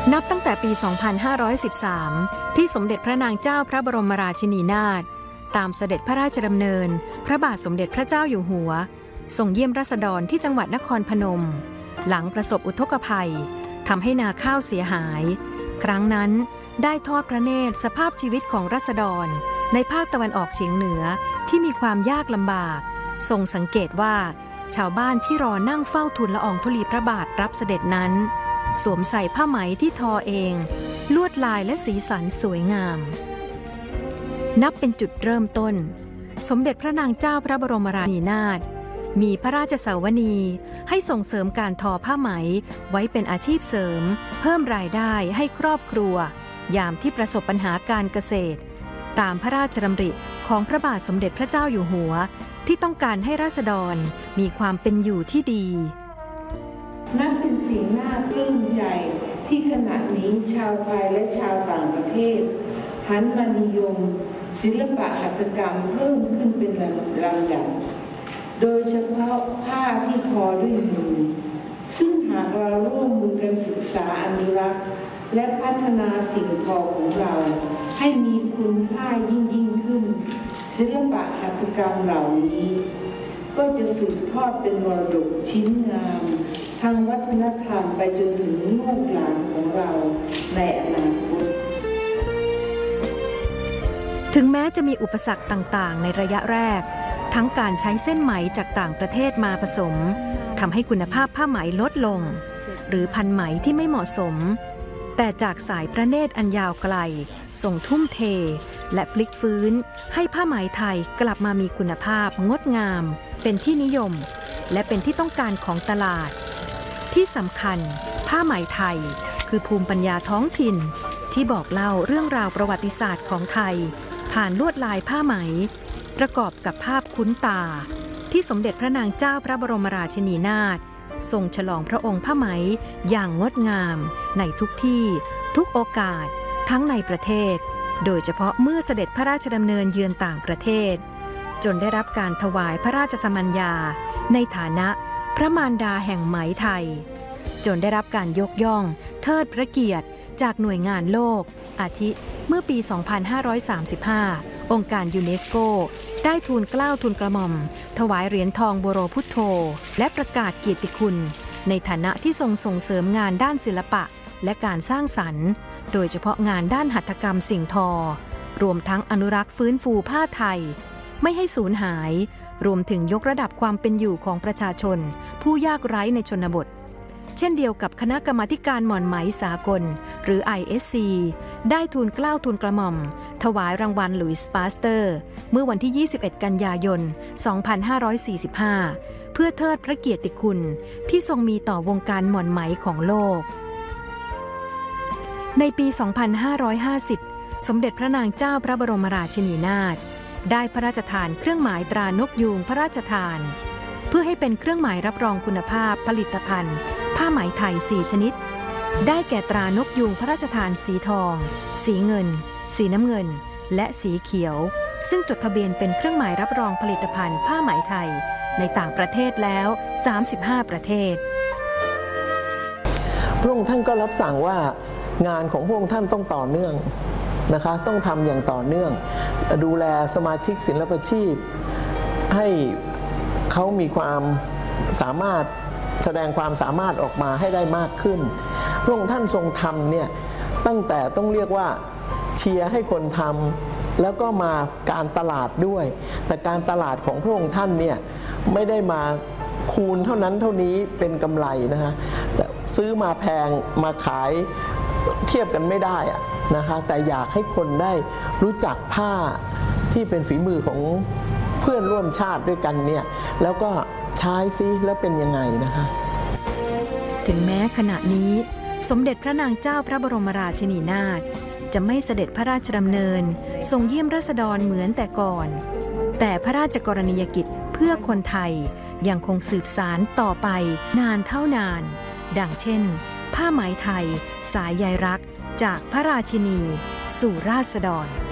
นับตั้งแต่ปี 2513 ที่สมเด็จพระนางเจ้าพระบรมราชินีนาถตามเสด็จพระราชดำเนินพระบาทสมเด็จพระเจ้าอยู่หัวทรงเยี่ยมราษฎรที่จังหวัดนครพนมหลังประสบอุทกภัยทำให้นาข้าวเสียหายครั้งนั้นได้ทอดพระเนตรสภาพชีวิตของราษฎรในภาคตะวันออกเฉียงเหนือที่มีความยากลำบากทรงสังเกตว่าชาวบ้านที่รอนั่งเฝ้าทูลละอองธุลีพระบาทรับเสด็จนั้นสวมใส่ผ้าไหมที่ทอเองลวดลายและสีสันสวยงามนับเป็นจุดเริ่มต้นสมเด็จพระนางเจ้าพระบรมราชินีนาถมีพระราชสาวนีให้ส่งเสริมการทอผ้าไหมไว้เป็นอาชีพเสริมเพิ่มรายได้ให้ครอบครัวยามที่ประสบปัญหาการเกษตรตามพระราชดำริของพระบาทสมเด็จพระเจ้าอยู่หัวที่ต้องการให้ราษฎรมีความเป็นอยู่ที่ดีนับเป็นสิ่งน่าปลื้มใจที่ขณะนี้ชาวไทยและชาวต่างประเทศหันมานิยมศิลปะหัตถกรรมเพิ่มขึ้นเป็นลำดับโดยเฉพาะผ้าที่ทอด้วยมือซึ่งหากเราร่วมมือกันศึกษาอนุรักษ์และพัฒนาสิ่งทอของเราให้มีคุณค่ายิ่งขึ้นศิลปะหัตถกรรมเหล่านี้ก็จะสืบทอดเป็นมรดกชิ้นงามทางวัฒนธรรมไปจนถึงลูกหลานของเราในอนาคตถึงแม้จะมีอุปสรรคต่างๆในระยะแรกทั้งการใช้เส้นไหมจากต่างประเทศมาผสมทำให้คุณภาพผ้าไหมลดลงหรือพันไหมที่ไม่เหมาะสมแต่จากสายพระเนตรอันยาวไกลส่งทุ่มเทและพลิกฟื้นให้ผ้าไหมไทยกลับมามีคุณภาพงดงามเป็นที่นิยมและเป็นที่ต้องการของตลาดที่สำคัญผ้าไหมไทยคือภูมิปัญญาท้องถิ่นที่บอกเล่าเรื่องราวประวัติศาสตร์ของไทยผ่านลวดลายผ้าไหมประกอบกับภาพคุ้นตาที่สมเด็จพระนางเจ้าพระบรมราชินีนาถทรงฉลองพระองค์ผ้าไหมอย่างงดงามในทุกที่ทุกโอกาสทั้งในประเทศโดยเฉพาะเมื่อเสด็จพระราชดำเนินเยือนต่างประเทศจนได้รับการถวายพระราชสมัญญาในฐานะพระมารดาแห่งไหมไทยจนได้รับการยกย่องเทิดพระเกียรติจากหน่วยงานโลกอาทิเมื่อปี 2535 องค์การยูเนสโกได้ทูลเกล้าทูลกระหม่อมถวายเหรียญทองบรมพุทโธและประกาศเกียรติคุณในฐานะที่ทรงส่งเสริมงานด้านศิลปะและการสร้างสรรค์โดยเฉพาะงานด้านหัตถกรรมสิ่งทอรวมทั้งอนุรักษ์ฟื้นฟูผ้าไทยไม่ให้สูญหายรวมถึงยกระดับความเป็นอยู่ของประชาชนผู้ยากไร้ในชนบทเช่นเดียวกับคณะกรรมาการหม่อนไหมสากลหรือ ISC ได้ทูลเกล้าทูลกระหม่อมถวายรางวัลหลุยส์ปาสเตอร์เมื่อวันที่ 21 กันยายน 2545 เพื่อเทิดพระเกียรติคุณที่ทรงมีต่อวงการหม่อนไหมของโลกในปี 2550 สมเด็จพระนางเจ้าพระบรมราชินีนาถได้พระราชทานเครื่องหมายตรานกยูงพระราชทานเพื่อให้เป็นเครื่องหมายรับรองคุณภาพผลิตภัณฑ์ผ้าไหมไทย 4 ชนิดได้แก่ตรานกยูงพระราชทานสีทองสีเงินสีน้ำเงินและสีเขียวซึ่งจดทะเบียนเป็นเครื่องหมายรับรองผลิตภัณฑ์ผ้าไหมไทยในต่างประเทศแล้ว35ประเทศพระองค์ท่านก็รับสั่งว่างานของพระองค์ท่านต้องต่อเนื่องนะคะต้องทำอย่างต่อเนื่องดูแลสมาชิกศิลปาชีพให้เขามีความสามารถแสดงความสามารถออกมาให้ได้มากขึ้นพระองค์ท่านทรงทำเนี่ยตั้งแต่ต้องเรียกว่าเชียร์ให้คนทำแล้วก็มาการตลาดด้วยแต่การตลาดของพระองค์ท่านเนี่ยไม่ได้มาคูณเท่านั้นเท่านี้เป็นกำไรนะคะซื้อมาแพงมาขายเทียบกันไม่ได้นะคะแต่อยากให้คนได้รู้จักผ้าที่เป็นฝีมือของเพื่อนร่วมชาติด้วยกันเนี่ยแล้วก็ใช้ซิแล้วเป็นยังไงนะคะถึงแม้ขณะนี้สมเด็จพระนางเจ้าพระบรมราชินีนาถจะไม่เสด็จพระราชดำเนินทรงเยี่ยมราษฎรเหมือนแต่ก่อนแต่พระราชกรณียกิจเพื่อคนไทยยังคงสืบสานต่อไปนานเท่านานดังเช่นผ้าไหมไทยสายใยรักจากพระราชินีสู่ราษฎร